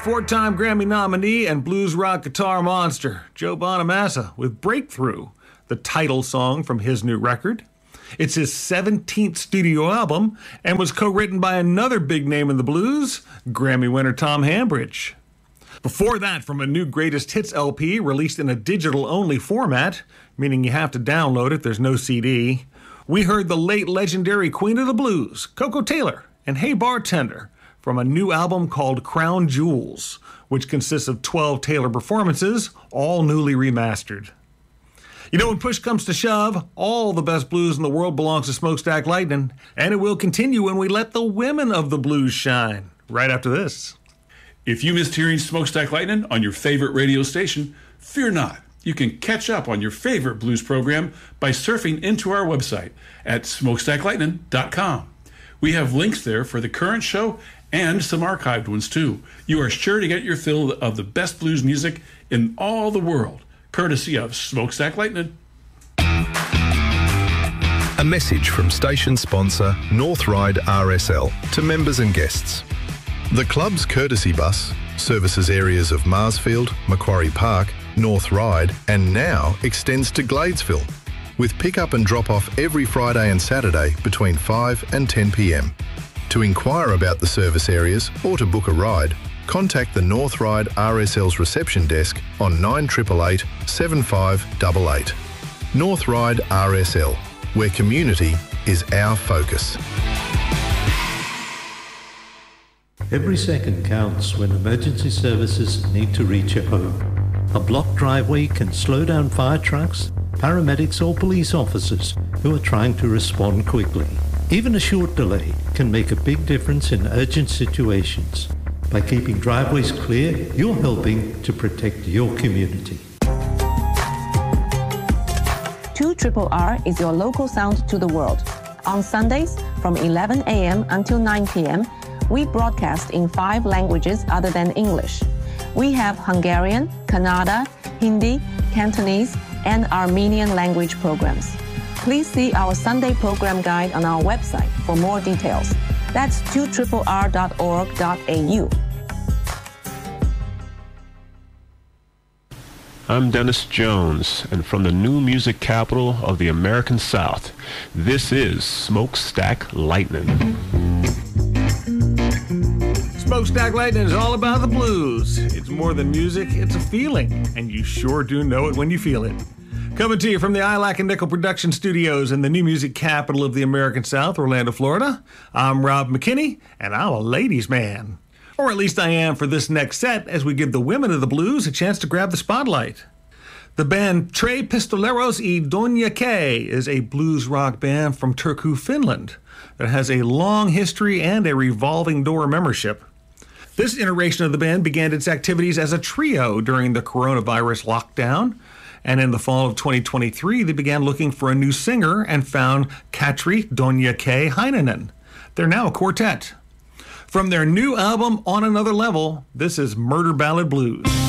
four-time Grammy nominee and blues rock guitar monster, Joe Bonamassa, with Breakthrough, the title song from his new record. It's his 17th studio album and was co-written by another big name in the blues, Grammy winner Tom Hambridge. Before that, from a new Greatest Hits LP released in a digital-only format, meaning you have to download it, there's no CD, we heard the late legendary Queen of the Blues, Koko Taylor, and Hey Bartender, from a new album called Crown Jewels, which consists of 12 Taylor performances, all newly remastered. You know, when push comes to shove, all the best blues in the world belongs to Smokestack Lightning, and it will continue when we let the women of the blues shine, right after this. If you missed hearing Smokestack Lightning on your favorite radio station, fear not. You can catch up on your favorite blues program by surfing into our website at smokestacklightning.com. We have links there for the current show and some archived ones too. You are sure to get your fill of the best blues music in all the world, courtesy of Smokestack Lightning. A message from station sponsor North Ride RSL to members and guests. The club's courtesy bus services areas of Marsfield, Macquarie Park, North Ride and now extends to Gladesville, with pick-up and drop-off every Friday and Saturday between 5 and 10 p.m. To inquire about the service areas or to book a ride, contact the North Ride RSL's reception desk on 9888 7588. North Ride RSL, where community is our focus. Every second counts when emergency services need to reach your home. A blocked driveway can slow down fire trucks, paramedics or police officers who are trying to respond quickly. Even a short delay can make a big difference in urgent situations. By keeping driveways clear, you're helping to protect your community. 2RRR is your local sound to the world. On Sundays from 11 a.m. until 9 p.m., we broadcast in 5 languages other than English. We have Hungarian, Kannada, Hindi, Cantonese, and Armenian language programs. Please see our Sunday program guide on our website for more details. That's 2RRR.org.au. I'm Dennis Jones, and from the new music capital of the American South, this is Smokestack Lightning. Smokestack Lightning is all about the blues. It's more than music, it's a feeling, and you sure do know it when you feel it. Coming to you from the ILAC and Nickel Production Studios in the new music capital of the American South, Orlando, Florida, I'm Rob McKinney, and I'm a ladies' man. Or at least I am for this next set as we give the women of the blues a chance to grab the spotlight. The band Tre Pistoleros y Doña Kay is a blues rock band from Turku, Finland, that has a long history and a revolving door membership. This iteration of the band began its activities as a trio during the coronavirus lockdown, and in the fall of 2023, they began looking for a new singer and found Katri Doña Kay Heinonen. They're now a quartet. From their new album, On Another Level, this is Murder Ballad Blues.